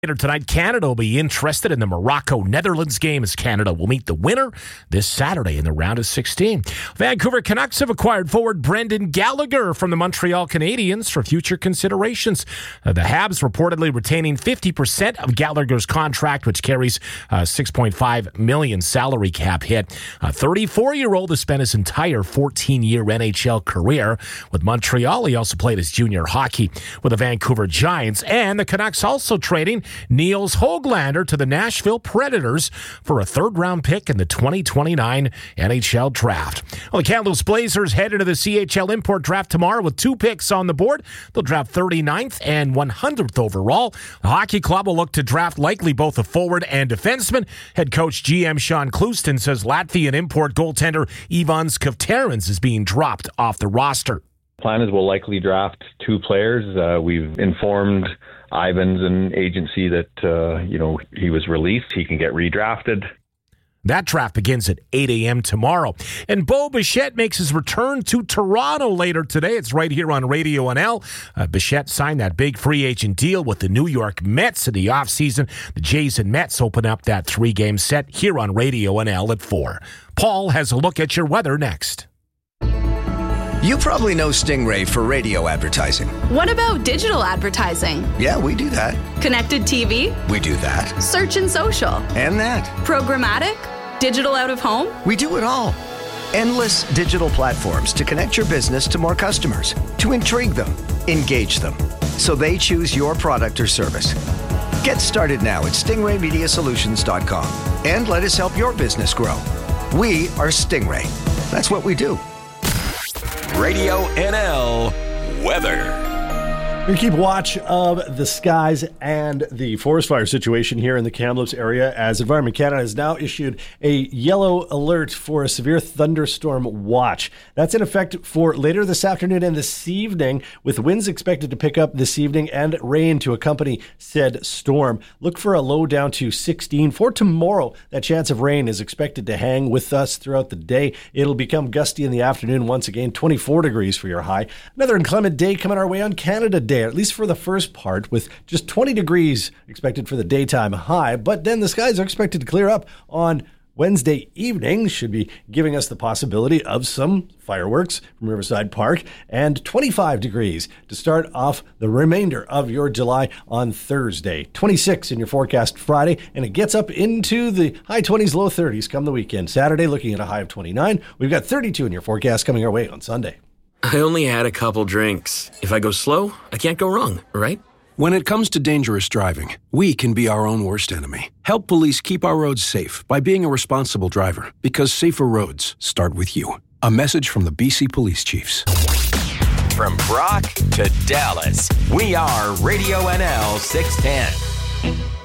Later tonight, Canada will be interested in the Morocco-Netherlands game as Canada will meet the winner this Saturday in the round of 16. Vancouver Canucks have acquired forward Brendan Gallagher from the Montreal Canadiens for future considerations. The Habs reportedly retaining 50% of Gallagher's contract, which carries a $6.5 million salary cap hit. A 34-year-old has spent his entire 14-year NHL career with Montreal. He also played his junior hockey with the Vancouver Giants, and the Canucks also trading Niels Höglander to the Nashville Predators for a third-round pick in the 2029 NHL Draft. Well, the Kamloops Blazers head into the CHL Import Draft tomorrow with 2 picks on the board. They'll draft 39th and 100th overall. The hockey club will look to draft likely both a forward and defenseman. Head coach GM Sean Clouston says Latvian import goaltender Ivans Kavterins is being dropped off the roster. Plan is we'll likely draft 2 players. We've informed Ivans and agency that, he was released. He can get redrafted. That draft begins at 8 a.m. tomorrow. And Bo Bichette makes his return to Toronto later today. It's right here on Radio NL. Bichette signed that big free agent deal with the New York Mets in the offseason. The Jays and Mets open up that 3-game set here on Radio NL at 4. Paul has a look at your weather next. You probably know Stingray for radio advertising. What about digital advertising? Yeah, we do that. Connected TV? We do that. Search and social? And that. Programmatic? Digital out of home? We do it all. Endless digital platforms to connect your business to more customers, to intrigue them, engage them, so they choose your product or service. Get started now at stingraymediasolutions.com and let us help your business grow. We are Stingray. That's what we do. Radio NL weather. We keep watch of the skies and the forest fire situation here in the Kamloops area as Environment Canada has now issued a yellow alert for a severe thunderstorm watch. That's in effect for later this afternoon and this evening, with winds expected to pick up this evening and rain to accompany said storm. Look for a low down to 16. For tomorrow, that chance of rain is expected to hang with us throughout the day. It'll become gusty in the afternoon once again, 24 degrees for your high. Another inclement day coming our way on Canada Day, at least for the first part, with just 20 degrees expected for the daytime high. But then the skies are expected to clear up on Wednesday evening, should be giving us the possibility of some fireworks from Riverside Park, and 25 degrees to start off the remainder of your July on Thursday. 26 in your forecast Friday, and it gets up into the high 20s, low 30s come the weekend. Saturday looking at a high of 29. We've got 32 in your forecast coming our way on Sunday. I only had a couple drinks. If I go slow, I can't go wrong, right? When it comes to dangerous driving, we can be our own worst enemy. Help police keep our roads safe by being a responsible driver, because safer roads start with you. A message from the BC Police Chiefs. From Brock to Dallas, we are Radio NL 610.